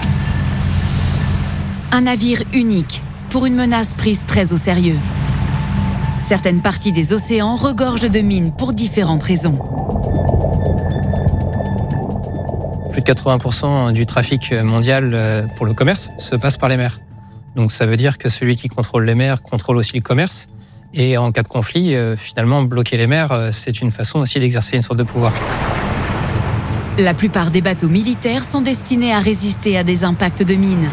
Un navire unique pour une menace prise très au sérieux. Certaines parties des océans regorgent de mines pour différentes raisons. Plus de quatre-vingts pour cent du trafic mondial pour le commerce se passe par les mers. Donc ça veut dire que celui qui contrôle les mers contrôle aussi le commerce. Et en cas de conflit, finalement, bloquer les mers, c'est une façon aussi d'exercer une sorte de pouvoir. La plupart des bateaux militaires sont destinés à résister à des impacts de mines.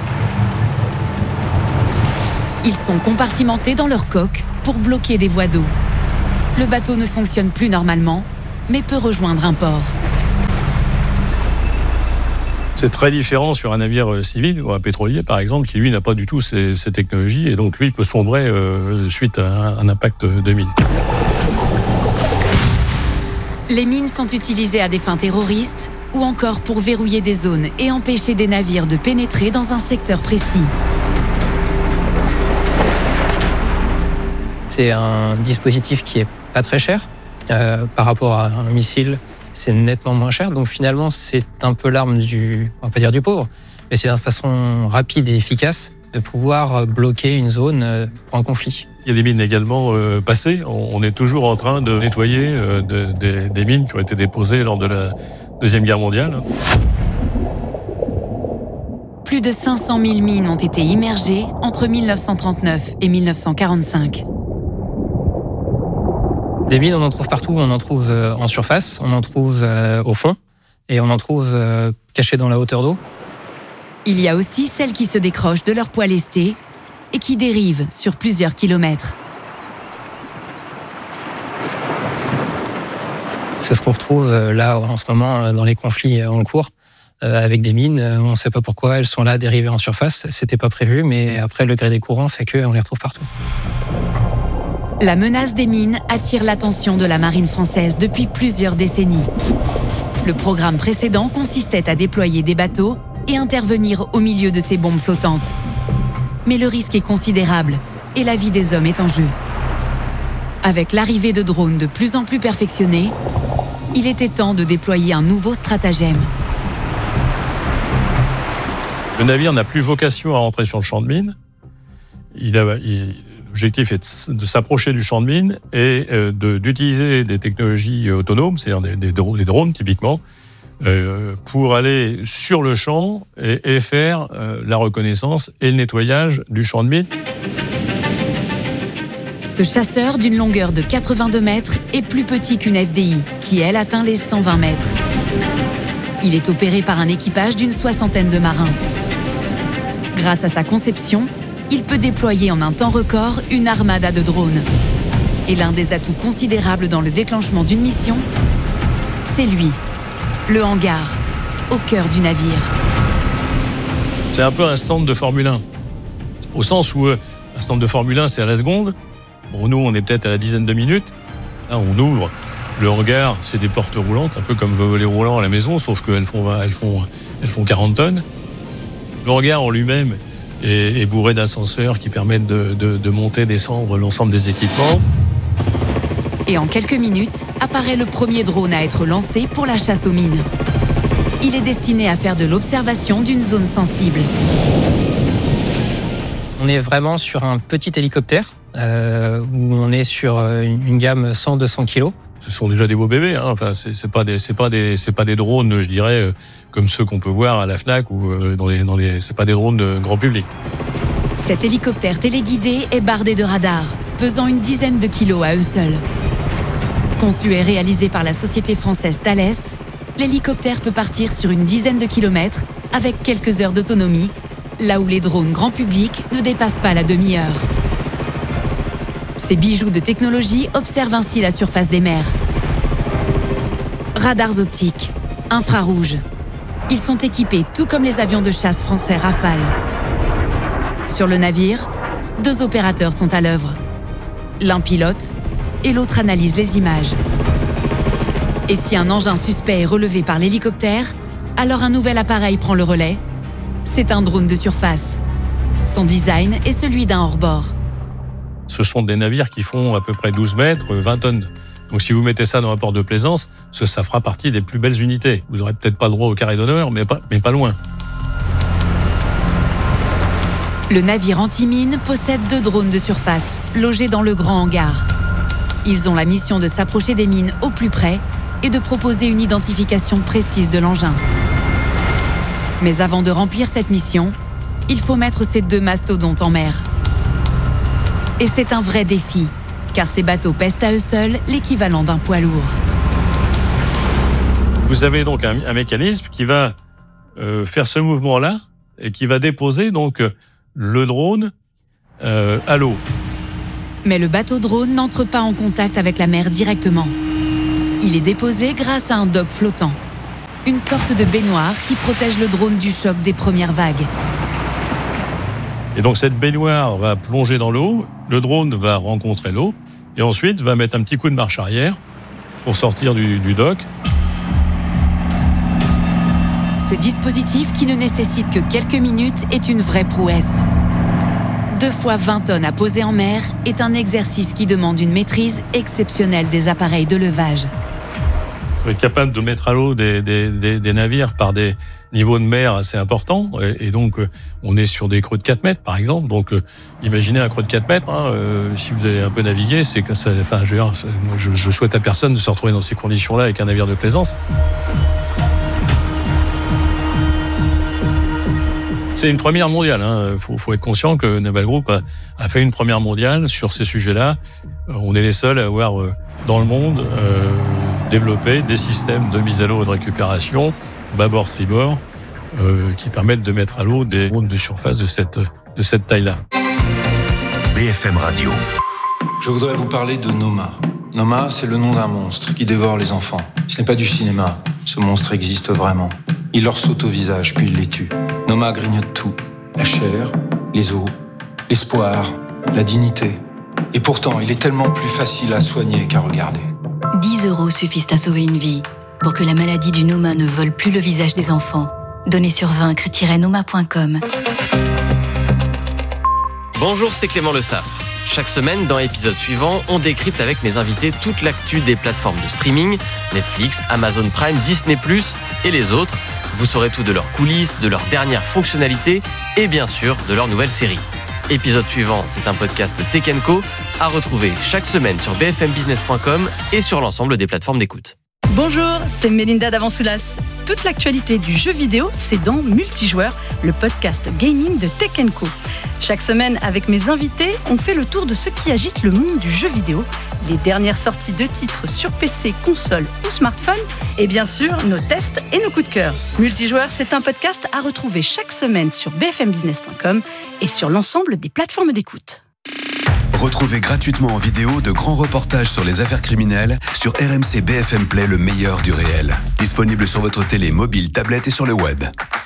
Ils sont compartimentés dans leur coque pour bloquer des voies d'eau. Le bateau ne fonctionne plus normalement, mais peut rejoindre un port. C'est très différent sur un navire civil ou un pétrolier, par exemple, qui lui n'a pas du tout ces, ces technologies et donc lui il peut sombrer euh, suite à un, un impact de mine. Les mines sont utilisées à des fins terroristes ou encore pour verrouiller des zones et empêcher des navires de pénétrer dans un secteur précis. C'est un dispositif qui est pas très cher euh, par rapport à un missile. C'est nettement moins cher, donc finalement c'est un peu l'arme du, on va pas dire du pauvre, mais c'est une façon rapide et efficace de pouvoir bloquer une zone pour un conflit. Il y a des mines également euh, passées. On est toujours en train de nettoyer euh, de, de, des mines qui ont été déposées lors de la Deuxième Guerre mondiale. Plus de cinq cent mille mines ont été immergées entre mille neuf cent trente-neuf et mille neuf cent quarante-cinq. Des mines, on en trouve partout. On en trouve en surface, on en trouve au fond et on en trouve cachées dans la hauteur d'eau. Il y a aussi celles qui se décrochent de leur poids lesté et qui dérivent sur plusieurs kilomètres. C'est ce qu'on retrouve là en ce moment dans les conflits en cours avec des mines. On ne sait pas pourquoi elles sont là dérivées en surface. C'était pas prévu, mais après le gré des courants fait qu'on les retrouve partout. La menace des mines attire l'attention de la marine française depuis plusieurs décennies. Le programme précédent consistait à déployer des bateaux et intervenir au milieu de ces bombes flottantes. Mais le risque est considérable et la vie des hommes est en jeu. Avec l'arrivée de drones de plus en plus perfectionnés, il était temps de déployer un nouveau stratagème. Le navire n'a plus vocation à rentrer sur le champ de mine. Il a, il, L'objectif est de s'approcher du champ de mine et de, d'utiliser des technologies autonomes, c'est-à-dire des, des, des drones typiquement, euh, pour aller sur le champ et, et faire euh, la reconnaissance et le nettoyage du champ de mine. Ce chasseur d'une longueur de quatre-vingt-deux mètres est plus petit qu'une F D I, qui elle atteint les cent vingt mètres. Il est opéré par un équipage d'une soixantaine de marins. Grâce à sa conception, il peut déployer en un temps record une armada de drones. Et l'un des atouts considérables dans le déclenchement d'une mission, c'est lui, le hangar, au cœur du navire. C'est un peu un stand de Formule un, au sens où euh, un stand de Formule un, c'est à la seconde. Pour nous, on est peut-être à la dizaine de minutes. Là, on ouvre. Le hangar, c'est des portes roulantes, un peu comme volets roulants à la maison, sauf qu'elles font, elles font, elles font quarante tonnes. Le hangar en lui-même est, est bourré d'ascenseurs qui permettent de, de, de monter, descendre l'ensemble des équipements. Et en quelques minutes, apparaît le premier drone à être lancé pour la chasse aux mines. Il est destiné à faire de l'observation d'une zone sensible. On est vraiment sur un petit hélicoptère, euh, où on est sur une, une gamme cent à deux cents kilos. Ce sont déjà des beaux bébés, hein. Enfin, c'est, c'est pas des, c'est pas des, c'est pas des drones, je dirais, euh, comme ceux qu'on peut voir à la Fnac ou euh, dans les, dans les, c'est pas des drones de grand public. Cet hélicoptère téléguidé est bardé de radars, pesant une dizaine de kilos à eux seuls. Conçu et réalisé par la société française Thales, l'hélicoptère peut partir sur une dizaine de kilomètres avec quelques heures d'autonomie, là où les drones grand public ne dépassent pas la demi-heure. Ces bijoux de technologie observent ainsi la surface des mers. Radars optiques, infrarouges. Ils sont équipés tout comme les avions de chasse français Rafale. Sur le navire, deux opérateurs sont à l'œuvre. L'un pilote et l'autre analyse les images. Et si un engin suspect est relevé par l'hélicoptère, alors un nouvel appareil prend le relais. C'est un drone de surface. Son design est celui d'un hors-bord. Ce sont des navires qui font à peu près douze mètres, vingt tonnes. Donc si vous mettez ça dans un port de plaisance, ça, ça fera partie des plus belles unités. Vous n'aurez peut-être pas le droit au carré d'honneur, mais pas, mais pas loin. Le navire anti-mine possède deux drones de surface, logés dans le grand hangar. Ils ont la mission de s'approcher des mines au plus près et de proposer une identification précise de l'engin. Mais avant de remplir cette mission, il faut mettre ces deux mastodontes en mer. Et c'est un vrai défi, car ces bateaux pèsent à eux seuls l'équivalent d'un poids lourd. Vous avez donc un, un mécanisme qui va euh, faire ce mouvement-là et qui va déposer donc le drone euh, à l'eau. Mais le bateau drone n'entre pas en contact avec la mer directement. Il est déposé grâce à un dock flottant, une sorte de baignoire qui protège le drone du choc des premières vagues. Et donc cette baignoire va plonger dans l'eau, le drone va rencontrer l'eau et ensuite va mettre un petit coup de marche arrière pour sortir du, du dock. Ce dispositif qui ne nécessite que quelques minutes est une vraie prouesse. Deux fois vingt tonnes à poser en mer est un exercice qui demande une maîtrise exceptionnelle des appareils de levage. On est capable de mettre à l'eau des, des, des, des navires par des niveaux de mer assez importants. Et, et donc, on est sur des creux de quatre mètres, par exemple. Donc, euh, imaginez un creux de quatre mètres. Hein, euh, si vous avez un peu navigué, c'est que ça, enfin, je, veux dire, moi, je, je souhaite à personne de se retrouver dans ces conditions-là avec un navire de plaisance. C'est une première mondiale. Il hein. faut, faut être conscient que Naval Group a, a fait une première mondiale sur ces sujets-là. On est les seuls à avoir, euh, dans le monde, euh, développé des systèmes de mise à l'eau et de récupération, bâbord, tribord, euh, qui permettent de mettre à l'eau des drones de surface de cette, de cette taille-là. B F M Radio. Je voudrais vous parler de Noma. Noma, c'est le nom d'un monstre qui dévore les enfants. Ce n'est pas du cinéma. Ce monstre existe vraiment. Il leur saute au visage, puis il les tue. Noma grignote tout. La chair, les os, l'espoir, la dignité. Et pourtant, il est tellement plus facile à soigner qu'à regarder. dix euros suffisent à sauver une vie. Pour que la maladie du Noma ne vole plus le visage des enfants. Donnez sur vaincre tiret noma point com. Bonjour, c'est Clément Le Saffre. Chaque semaine, dans l'épisode suivant, on décrypte avec mes invités toute l'actu des plateformes de streaming, Netflix, Amazon Prime, Disney plus, et les autres. Vous saurez tout de leurs coulisses, de leurs dernières fonctionnalités et bien sûr de leurs nouvelles séries. Épisode suivant, c'est un podcast Tech and Co à retrouver chaque semaine sur b f m business point com et sur l'ensemble des plateformes d'écoute. Bonjour, c'est Mélinda d'Avansoulas. Toute l'actualité du jeu vidéo, c'est dans Multijoueur, le podcast gaming de Tech and Co. Chaque semaine, avec mes invités, on fait le tour de ce qui agite le monde du jeu vidéo, les dernières sorties de titres sur P C, console ou smartphone, et bien sûr, nos tests et nos coups de cœur. Multijoueur, c'est un podcast à retrouver chaque semaine sur b f m business point com et sur l'ensemble des plateformes d'écoute. Retrouvez gratuitement en vidéo de grands reportages sur les affaires criminelles sur R M C B F M Play, le meilleur du réel. Disponible sur votre télé, mobile, tablette et sur le web.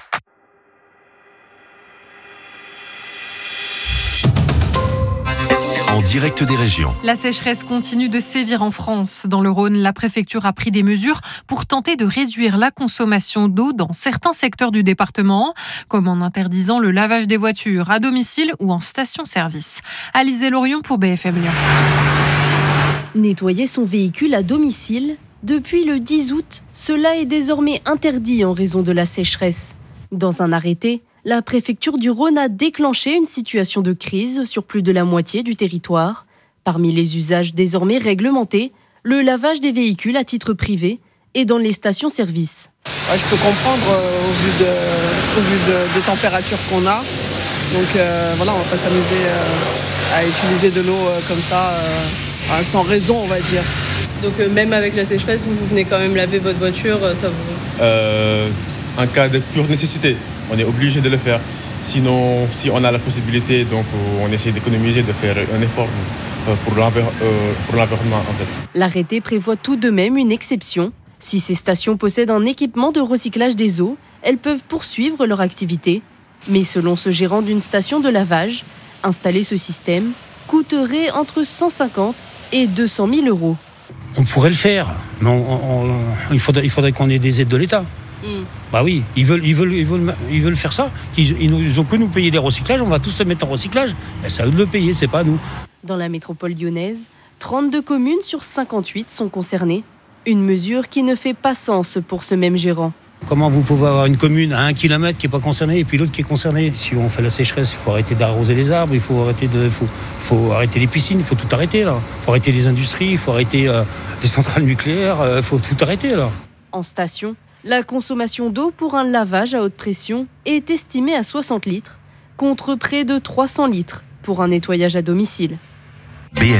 En direct des régions. La sécheresse continue de sévir en France. Dans le Rhône, la préfecture a pris des mesures pour tenter de réduire la consommation d'eau dans certains secteurs du département, comme en interdisant le lavage des voitures à domicile ou en station-service. Alizé Lorion pour B F M Lyon. Nettoyer son véhicule à domicile, depuis le dix août, cela est désormais interdit en raison de la sécheresse. Dans un arrêté, la préfecture du Rhône a déclenché une situation de crise sur plus de la moitié du territoire. Parmi les usages désormais réglementés, le lavage des véhicules à titre privé et dans les stations-service. Ouais, je peux comprendre euh, au vu, de, au vu de, des températures qu'on a. Donc euh, voilà, on ne va pas s'amuser euh, à utiliser de l'eau euh, comme ça, euh, sans raison, on va dire. Donc euh, même avec la sécheresse, vous, vous venez quand même laver votre voiture, ça vous... Euh, un cas de pure nécessité. On est obligé de le faire. Sinon, si on a la possibilité, donc on essaie d'économiser, de faire un effort pour l'environnement. En fait. L'arrêté prévoit tout de même une exception. Si ces stations possèdent un équipement de recyclage des eaux, elles peuvent poursuivre leur activité. Mais selon ce gérant d'une station de lavage, installer ce système coûterait entre cent cinquante et deux cent mille euros. On pourrait le faire, mais on, on, il faudrait, il faudrait qu'on ait des aides de l'État. Mmh. Bah oui, ils veulent, ils veulent, ils veulent, ils veulent faire ça. Ils, ils ont que nous payer des recyclages, on va tous se mettre en recyclage. Ben, c'est à eux de le payer, c'est pas à nous. Dans la métropole lyonnaise, trente-deux communes sur cinquante-huit sont concernées. Une mesure qui ne fait pas sens pour ce même gérant. Comment vous pouvez avoir une commune à un kilomètre qui n'est pas concernée et puis l'autre qui est concernée? Si on fait la sécheresse, il faut arrêter d'arroser les arbres, il faut arrêter, de, faut, faut arrêter les piscines, il faut tout arrêter là. Il faut arrêter les industries, il faut arrêter euh, les centrales nucléaires, il euh, faut tout arrêter là. En station, La consommation d'eau pour un lavage à haute pression est estimée à soixante litres, contre près de trois cents litres pour un nettoyage à domicile. B F M